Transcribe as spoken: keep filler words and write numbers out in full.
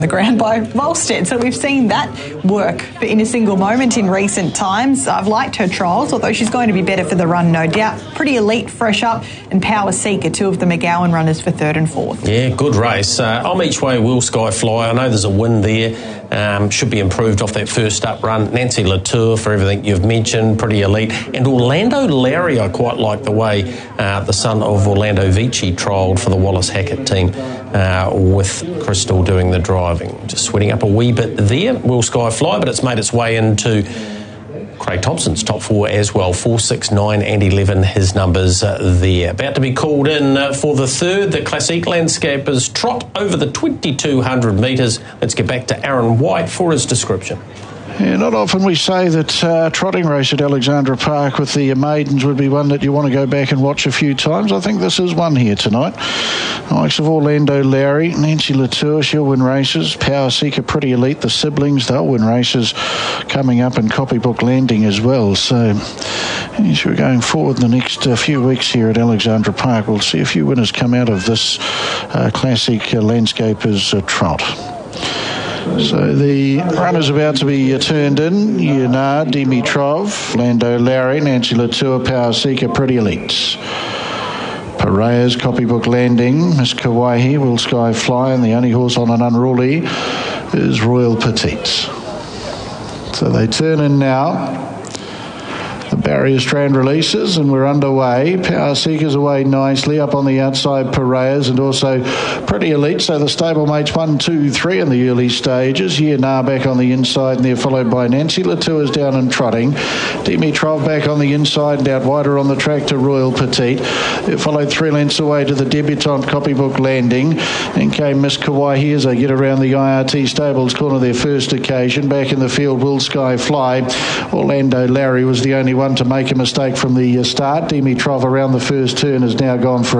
the ground by Volstead. So we've seen that work in a single moment in recent times. I've liked her trials, although she's going to be better for the run, no doubt. Pretty Elite, Fresh Up and Power Seeker, two of the McGowan runners for third and fourth. Yeah, good race. Uh, I'm each way Will Sky Fly. I know there's a win there. Um, should be improved off that first up run. Nancy Latour for everything you've mentioned, Pretty Elite. And Orlando Larry, I quite like the way uh, the son of Orlando Vici trialled for the Wallace Hackett team uh, with Crystal doing the driving. Just sweating up a wee bit there, Will Sky Fly, but it's made its way into Craig Thompson's top four as well. Four, six, nine and eleven, his numbers uh, there. About to be called in uh, for the third, the Classic Landscapers trot over the twenty-two hundred metres. Let's get back to Aaron White for his description. Yeah, not often we say that uh, trotting race at Alexandra Park with the maidens would be one that you want to go back and watch a few times. I think this is one here tonight. The likes of Orlando Larry, Nancy Latour, she'll win races. Power Seeker, Pretty Elite, the siblings, they'll win races coming up, and Copybook Landing as well. So as we're going forward in the next uh, few weeks here at Alexandra Park, we'll see a few winners come out of this uh, Classic uh, Landscapers uh, trot. So the runner's about to be uh, turned in. Yuna, Dimitrov, Lando Larry, Nancy Latour, Power Seeker, Pretty Elite. Piraeus, Copybook Landing, Miss Kauai, Will Sky Fly, and the only horse on an unruly is Royal Petite. So they turn in now. The barrier strand releases and we're underway. Power Seekers away nicely up on the outside, Piraeus, and also Pretty Elite. So the stablemates one, two, three in the early stages. Yuna back on the inside, and they're followed by Nancy Latour's down and trotting. Dimitrov back on the inside and out wider on the track to Royal Petite. They're followed three lengths away to the debutante Copybook Landing. And came Miss Kauai as they get around the I R T Stables corner their first occasion. Back in the field, Will Sky Fly. Orlando Larry was the only one to make a mistake from the start. Dimitrov around the first turn has now gone for